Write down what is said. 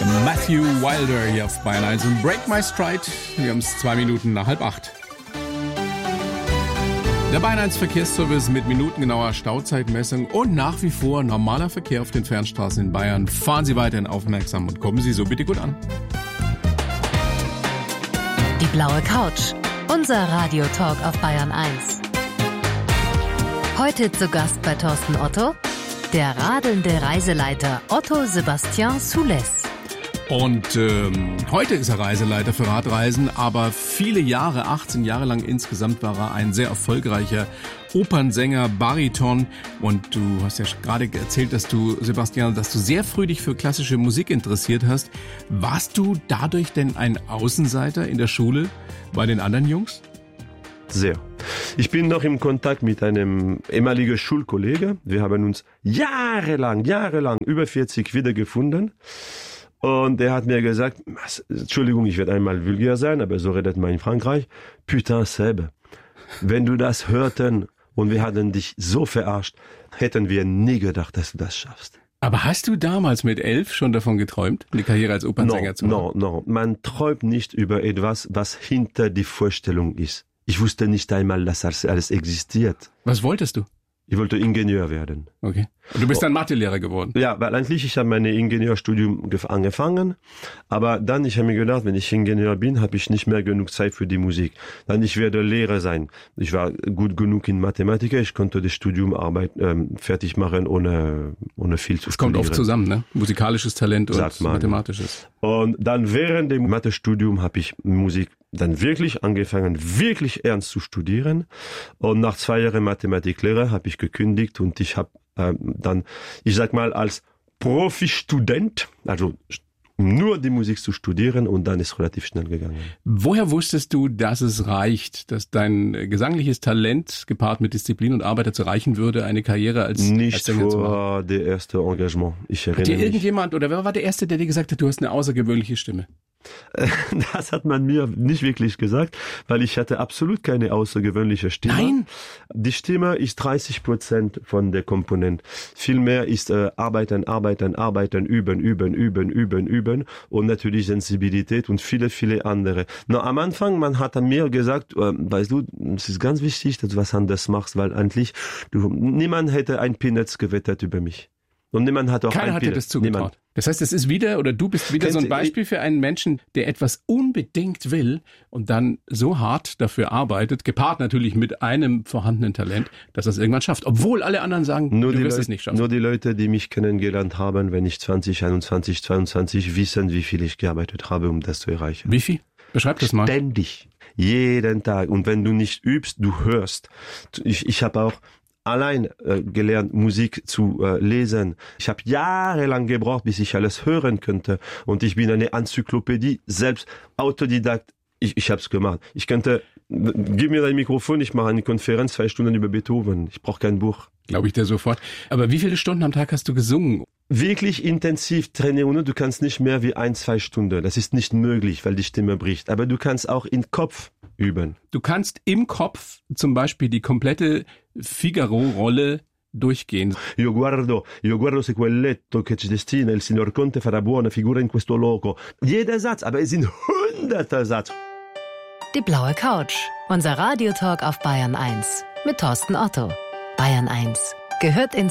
Matthew Wilder hier auf Bayern 1 und Break My Stride. Wir haben es 2 Minuten nach 7:30. Der Bayern 1 Verkehrsservice mit minutengenauer Stauzeitmessung und nach wie vor normaler Verkehr auf den Fernstraßen in Bayern. Fahren Sie weiterhin aufmerksam und kommen Sie so bitte gut an. Die blaue Couch, unser Radiotalk auf Bayern 1. Heute zu Gast bei Thorsten Otto, der radelnde Reiseleiter Otto Sebastian Soules. Und heute ist er Reiseleiter für Radreisen, aber viele Jahre, 18 Jahre lang insgesamt, war er ein sehr erfolgreicher Opernsänger, Bariton. Und du hast ja gerade erzählt, dass du sehr früh dich für klassische Musik interessiert hast. Warst du dadurch denn ein Außenseiter in der Schule bei den anderen Jungs? Sehr. Ich bin noch im Kontakt mit einem ehemaligen Schulkollegen. Wir haben uns jahrelang, über 40 wiedergefunden. Und er hat mir gesagt, Entschuldigung, ich werde einmal vulgär sein, aber so redet man in Frankreich. Putain, Seb, wenn du das hörten und wir hatten dich so verarscht, hätten wir nie gedacht, dass du das schaffst. Aber hast du damals mit 11 schon davon geträumt, eine Karriere als Opernsänger zu machen? No. Man träumt nicht über etwas, was hinter die Vorstellung ist. Ich wusste nicht einmal, dass das alles existiert. Was wolltest du? Ich wollte Ingenieur werden. Okay. Und du bist dann Mathelehrer geworden? Ja, weil eigentlich ich habe mein Ingenieurstudium angefangen, aber dann ich habe mir gedacht, wenn ich Ingenieur bin, habe ich nicht mehr genug Zeit für die Musik. Dann ich werde Lehrer sein. Ich war gut genug in Mathematik, ich konnte das Studium fertig machen, ohne viel zu studieren. Das kommt oft zusammen, ne? Musikalisches Talent und mathematisches. Und dann während dem Mathestudium habe ich Musik dann wirklich angefangen, wirklich ernst zu studieren. Und nach 2 Jahren Mathematiklehrer habe ich gekündigt und ich habe dann, ich sag mal, als Profistudent, also nur die Musik zu studieren und dann ist relativ schnell gegangen. Woher wusstest du, dass es reicht, dass dein gesangliches Talent gepaart mit Disziplin und Arbeit dazu reichen würde, eine Karriere als Sänger zu machen? Nicht vor der erste Engagement. Hat dir irgendjemand oder wer war der Erste, der dir gesagt hat, du hast eine außergewöhnliche Stimme? Das hat man mir nicht wirklich gesagt, weil ich hatte absolut keine außergewöhnliche Stimme. Nein? Die Stimme ist 30% von der Komponente. Viel mehr ist arbeiten, üben und natürlich Sensibilität und viele andere. Na, am Anfang, man hat mir gesagt, weißt du, es ist ganz wichtig, dass du was anderes machst, weil eigentlich niemand hätte ein Peanuts gewettet über mich. Und niemand hat auch Keiner hat dir das zugetraut. Niemand. Das heißt, es ist wieder, oder du bist wieder so ein Beispiel für einen Menschen, der etwas unbedingt will und dann so hart dafür arbeitet, gepaart natürlich mit einem vorhandenen Talent, dass er es irgendwann schafft. Obwohl alle anderen sagen, du wirst es nicht schaffen. Nur die Leute, die mich kennengelernt haben, wenn ich 20, 21, 22, wissen, wie viel ich gearbeitet habe, um das zu erreichen. Wie viel? Beschreib das mal. Ständig. Jeden Tag. Und wenn du nicht übst, du hörst. Ich habe auch allein gelernt, Musik zu lesen. Ich habe jahrelang gebraucht, bis ich alles hören könnte. Und ich bin eine Enzyklopädie, selbst Autodidakt. Ich habe es gemacht. Ich könnte, gib mir dein Mikrofon, ich mache eine Konferenz, 2 Stunden über Beethoven. Ich brauche kein Buch. Glaube ich dir sofort. Aber wie viele Stunden am Tag hast du gesungen? Wirklich intensiv trainieren, du kannst nicht mehr wie 1-2 Stunden. Das ist nicht möglich, weil die Stimme bricht. Aber du kannst auch im Kopf üben. Du kannst im Kopf zum Beispiel die komplette Figaro-Rolle durchgehen. Io guardo se quel letto che ci destina il signor Conte farà buona figura in questo loco. Jeder Satz, aber es sind hunderte Sätze. Die blaue Couch, unser Radiotalk auf Bayern 1 mit Thorsten Otto. Bayern 1 gehört ins